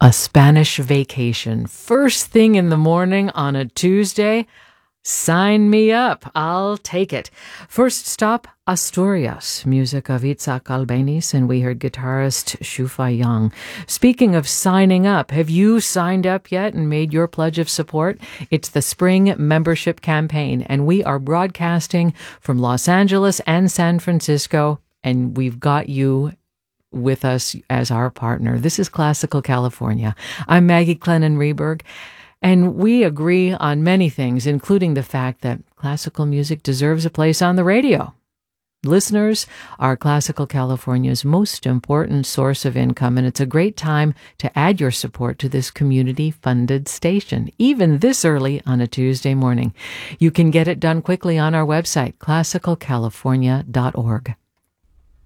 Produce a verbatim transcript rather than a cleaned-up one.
A Spanish vacation. First thing in the morning on a Tuesday? Sign me up. I'll take it. First stop, Asturias. Music of Itzhak Albeniz, and we heard guitarist Shufa Young. Speaking of signing up, have you signed up yet and made your pledge of support? It's the spring membership campaign, and we are broadcasting from Los Angeles and San Francisco, and we've got you with us as our partner. This is Classical California. I'm Maggie Clennon-Reberg, and we agree on many things, including the fact that classical music deserves a place on the radio. Listeners are Classical California's most important source of income, and it's a great time to add your support to this community-funded station, even this early on a Tuesday morning. You can get it done quickly on our website, classical california dot org.